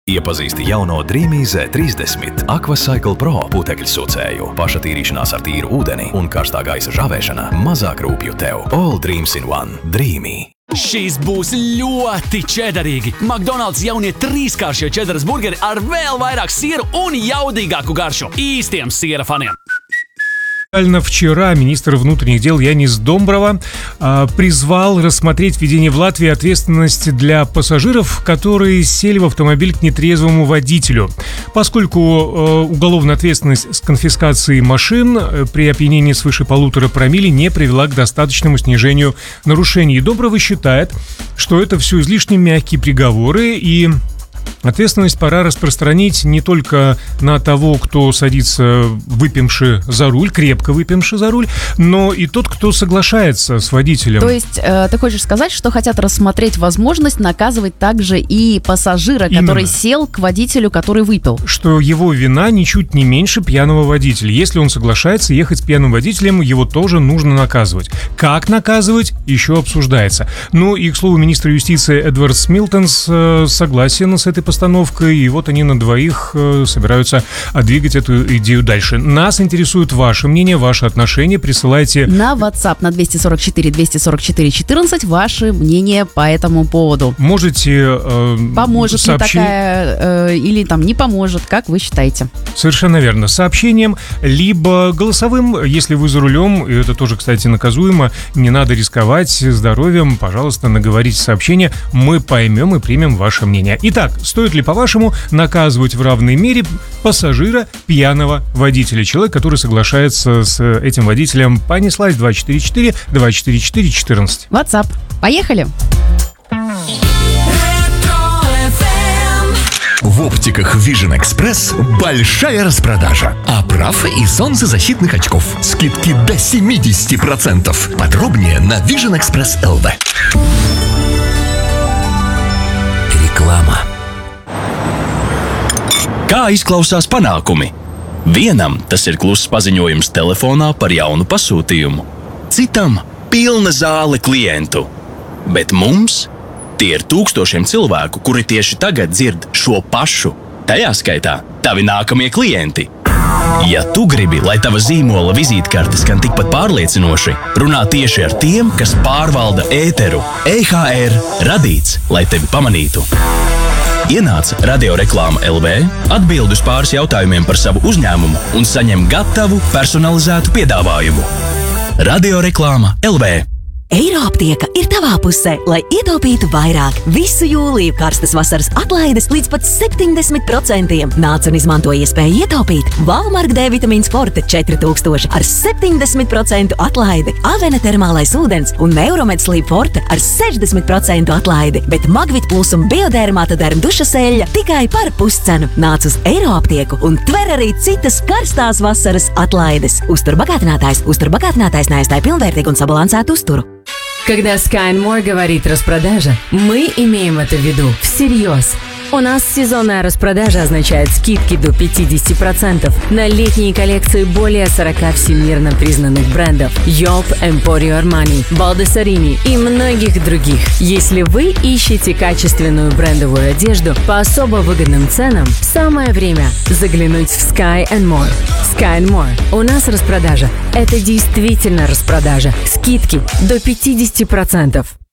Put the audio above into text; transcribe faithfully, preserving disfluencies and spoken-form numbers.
Iepazīsti jauno Dreamy Z trīsdesmit Aquacycle Pro putekļu sūcēju. Pašatīrīšanās ar tīru ūdeni un karstā gaisa žāvēšana mazāk rūpju tev. All dreams in one. Dreamy. Šis būs ļoti čederīgi. McDonald's jaunie trīskāršie čederas burgeri ar vēl vairāk sieru un jaudīgāku garšu. Īstiem siera faniem. Вчера министр внутренних дел Янис Домброва а, призвал рассмотреть введение в Латвии ответственности для пассажиров, которые сели в автомобиль к нетрезвому водителю. Поскольку а, уголовная ответственность с конфискацией машин а, при опьянении свыше полутора промилле не привела к достаточному снижению нарушений. Домброва считает, что это все излишне мягкие приговоры, и ответственность пора распространить не только на того, кто садится выпивши за руль, крепко выпивши за руль, но и тот, кто соглашается с водителем. То есть э, ты хочешь сказать, что хотят рассмотреть возможность наказывать также и пассажира, Именно. который сел к водителю, который выпил? Что его вина ничуть не меньше пьяного водителя. Если он соглашается ехать с пьяным водителем, его тоже нужно наказывать. Как наказывать, еще обсуждается. Ну и, к слову, министр юстиции Эдвард Смилтонс э, согласен с этой постановкой, и вот они на двоих э, собираются двигать эту идею дальше. Нас интересует ваше мнение, ваши отношения. Присылайте на WhatsApp на двести сорок четыре двести сорок четыре четырнадцать ваше мнение по этому поводу. Можете э, Поможет сообщи... ли такая э, или там не поможет, как вы считаете? Совершенно верно. Сообщением, либо голосовым, если вы за рулем, и это тоже, кстати, наказуемо, не надо рисковать здоровьем, пожалуйста, наговорите сообщение, мы поймем и примем ваше мнение. Итак, стоит ли, по-вашему, наказывать в равной мере пассажира пьяного водителя? Человек, который соглашается с этим водителем. Понеслась. Два четыре четыре два четыре четыре четырнадцать. WhatsApp. Поехали! В оптиках Vision Express большая распродажа. Оправ и солнцезащитных очков. Скидки до семьдесят процентов. Подробнее на Vision Express эл ви. Реклама. Kā izklausās panākumi? Vienam tas ir kluss paziņojums telefonā par jaunu pasūtījumu. Citam pilna zāle klientu. Bet mums tie ir tūkstošiem cilvēku, kuri tieši tagad dzird šo pašu. Tajā skaitā tavi nākamie klienti. Ja tu gribi, lai tava zīmola vizītkartes skan tikpat pārliecinoši, runā tieši ar tiem, kas pārvalda ēteru. E H R radīts, lai tevi pamanītu. Ienāc Radioreklāma эл vē, atbild uz pāris jautājumiem par savu uzņēmumu un saņem gatavu personalizētu piedāvājumu. Radioreklāma эл vē. Eiroaptieka ir tavā pusē, lai ietaupītu vairāk. Visu jūliju karstas vasaras atlaides līdz pat septiņdesmit procentiem. Nāc un izmanto iespēju ietaupīt. Valmark D vitamīns Forte četri tūkstoši ar septiņdesmit procentu atlaidi. Avena termālais ūdens un Neuromed Sleep Forte ar sešdesmit procentu atlaidi. Bet Magvit Plus un Biodermata derm dušas eļļa tikai par puscenu. Nāc uz Eiroaptieku un tver arī citas karstās vasaras atlaides. Uztur bagātinātājs. Uztur bagātinātājs neaizstāj pilnvērtīgu un sabalansētu uzturu. Когда Sky and More говорит распродажа, мы имеем это в виду всерьез. У нас сезонная распродажа означает скидки до пятьдесят процентов на летние коллекции более сорок всемирно признанных брендов Yelp, Emporio Armani, Baldessarini и многих других. Если вы ищете качественную брендовую одежду по особо выгодным ценам, самое время заглянуть в Sky and More. Sky and More. У нас распродажа. Это действительно распродажа. Скидки до пятьдесят процентов.